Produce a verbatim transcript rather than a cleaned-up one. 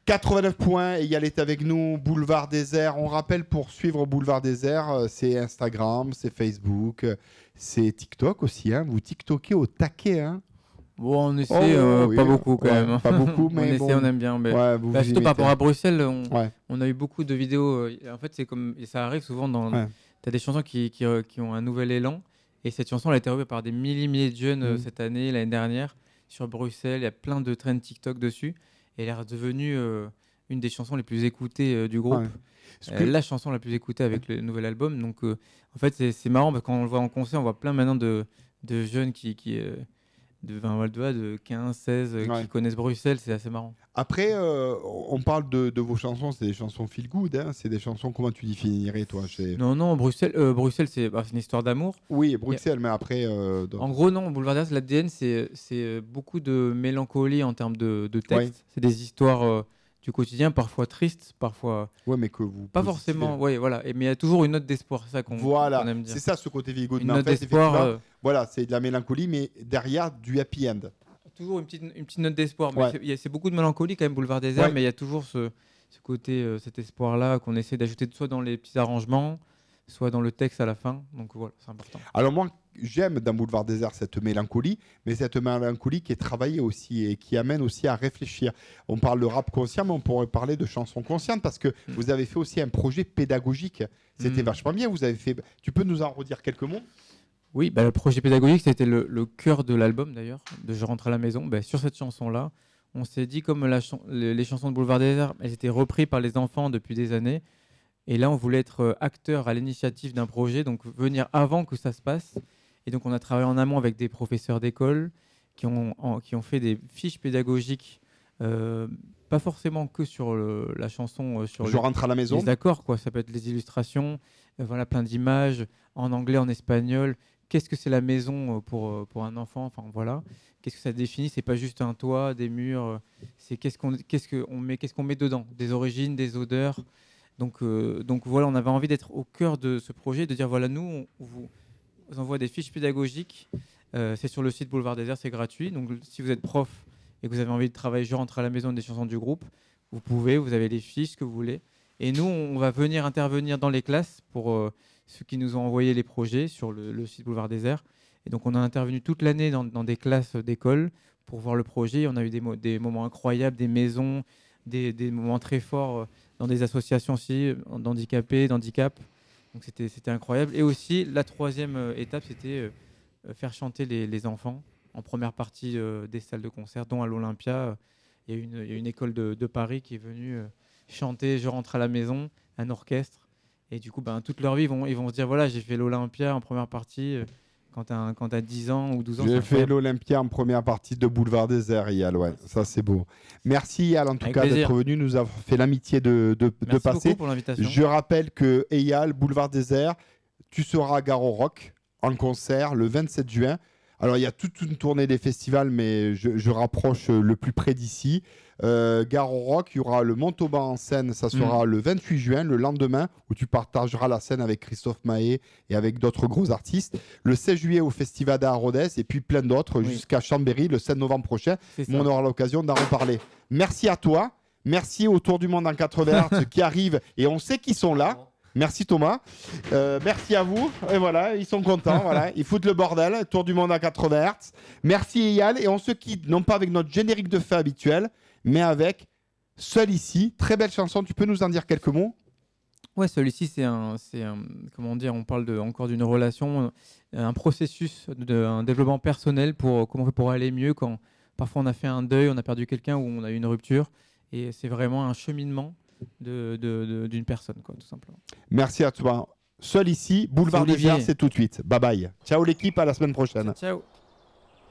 quatre-vingt-neuf points, Eyal est avec nous, Boulevard Désert. On rappelle, pour suivre Boulevard Désert, c'est Instagram, c'est Facebook, c'est TikTok aussi. Hein. Vous TikTokez au taquet. Hein. Bon, on essaie, oh, euh, oui, pas beaucoup quand ouais, même. Pas beaucoup, mais on essaie, bon. on aime bien. Mais... Ouais, vous bah, vous surtout par rapport à Bruxelles, on, ouais. on a eu beaucoup de vidéos. Euh, en fait, c'est comme ça arrive souvent dans. Ouais. T'as des chansons qui, qui, euh, qui ont un nouvel élan. Et cette chanson, elle a été revue par des milliers, milliers de jeunes mmh. euh, cette année, l'année dernière, sur Bruxelles. Il y a plein de trends TikTok dessus. Et elle est redevenue euh, une des chansons les plus écoutées euh, du groupe. Ouais. Euh, que... La chanson la plus écoutée avec le nouvel album. Donc, euh, en fait, c'est, c'est marrant parce que quand on le voit en concert, on voit plein maintenant de, de jeunes qui. qui euh, de vingt, de quinze, seize ouais. qui connaissent Bruxelles, c'est assez marrant. Après, euh, on parle de, de vos chansons, c'est des chansons feel good, hein, c'est des chansons, comment tu définirais toi chez... Non, non, Bruxelles, euh, Bruxelles c'est, bah, c'est une histoire d'amour. Oui, Bruxelles, a... mais après... Euh, en gros, non, Boulevard Désert, l'A D N, c'est, c'est beaucoup de mélancolie en termes de, de texte. Ouais. C'est des histoires euh, du quotidien, parfois tristes, parfois... Ouais, mais que vous... Pas forcément, ouais, voilà. Et, mais il y a toujours une note d'espoir, c'est ça qu'on, voilà. qu'on aime dire. C'est ça, ce côté feel good. Une mais note en fait, d'espoir... Euh... Voilà, c'est de la mélancolie, mais derrière, du happy end. Toujours une petite, une petite note d'espoir. Mais ouais. c'est, y a, c'est beaucoup de mélancolie quand même, Boulevard Désert, ouais. mais il y a toujours ce, ce côté, euh, cet espoir-là qu'on essaie d'ajouter soit dans les petits arrangements, soit dans le texte à la fin. Donc voilà, c'est important. Alors moi, j'aime dans Boulevard Désert cette mélancolie, mais cette mélancolie qui est travaillée aussi et qui amène aussi à réfléchir. On parle de rap conscient, mais on pourrait parler de chansons conscientes parce que mmh. vous avez fait aussi un projet pédagogique. C'était mmh. vachement bien. Vous avez fait. Tu peux nous en redire quelques mots ? Oui, bah, le projet pédagogique, c'était le, le cœur de l'album d'ailleurs, de Je rentre à la maison. Bah, sur cette chanson-là, on s'est dit, comme la ch- les, les chansons de Boulevard Désert, elles étaient reprises par les enfants depuis des années. Et là, on voulait être acteur à l'initiative d'un projet, donc venir avant que ça se passe. Et donc, on a travaillé en amont avec des professeurs d'école qui ont, en, qui ont fait des fiches pédagogiques, euh, pas forcément que sur le, la chanson, euh, sur Je les, rentre à la maison. Les accords, quoi. Ça peut être les illustrations, euh, voilà, plein d'images en anglais, en espagnol. Qu'est-ce que c'est la maison pour, pour un enfant ? Enfin, voilà. Qu'est-ce que ça définit ? C'est pas juste un toit, des murs. C'est qu'est-ce qu'on, qu'est-ce qu'on met, qu'est-ce qu'on met dedans ? Des origines, des odeurs. Donc, euh, donc voilà, on avait envie d'être au cœur de ce projet, de dire voilà, nous, on, on vous envoie des fiches pédagogiques. Euh, c'est sur le site Boulevard Désert, c'est gratuit. Donc, si vous êtes prof et que vous avez envie de travailler, je rentre à la maison des chansons du groupe, vous pouvez, vous avez les fiches que vous voulez. Et nous, on va venir intervenir dans les classes pour euh, ceux qui nous ont envoyé les projets sur le, le site Boulevard Désert. Et donc, on a intervenu toute l'année dans, dans des classes d'école pour voir le projet. On a eu des, mo- des moments incroyables, des maisons, des, des moments très forts euh, dans des associations aussi, d'handicapés, d'handicap. Donc, c'était, c'était incroyable. Et aussi, la troisième euh, étape, c'était euh, faire chanter les, les enfants en première partie euh, des salles de concert, dont à l'Olympia. Il y a une, il y a une école de, de Paris qui est venue euh, chanter « Je rentre à la maison », un orchestre. Et du coup, ben, toute leur vie, ils vont, ils vont se dire, voilà, j'ai fait l'Olympia en première partie euh, quand tu as dix ans ou douze ans. J'ai fait l'Olympia en première partie de Boulevard Désert, Eyal, ouais, ça c'est beau. Merci Eyal, en tout Avec cas, plaisir. d'être venu, nous avons fait l'amitié de, de, Merci de passer. beaucoup pour l'invitation. Je rappelle que Eyal, Boulevard Désert, tu seras à Gare au Rock en concert le vingt-sept juin. Alors, il y a toute une tournée des festivals, mais je, je rapproche le plus près d'ici. Euh, Gare au Rock, il y aura le Montauban en scène, ça sera mmh. le vingt-huit juin, le lendemain, où tu partageras la scène avec Christophe Maé et avec d'autres gros artistes. Le seize juillet au Festival d'Art Rodez et puis plein d'autres oui. jusqu'à Chambéry le sept novembre prochain. Mais on aura l'occasion d'en reparler. Merci à toi. Merci au Tour du Monde en quatre-vingts hertz qui arrivent et on sait qu'ils sont là. Merci Thomas. Euh, merci à vous. Et voilà, ils sont contents. Voilà. Ils foutent le bordel. Tour du Monde à quatre-vingts hertz. Merci Eyal. Et on se quitte, non pas avec notre générique de fin habituel, mais avec Seul ici. Très belle chanson. Tu peux nous en dire quelques mots ? Ouais, Seul ici, c'est un, c'est un, comment dire, on parle de, encore d'une relation, un processus, de, un développement personnel pour comment on fait pour aller mieux quand parfois on a fait un deuil, on a perdu quelqu'un ou on a eu une rupture. Et c'est vraiment un cheminement De, de, de, d'une personne, quoi, tout simplement. Merci à toi. Seul ici, Boulevard Désert, c'est tout de suite. Bye bye. Ciao l'équipe, à la semaine prochaine. Ciao.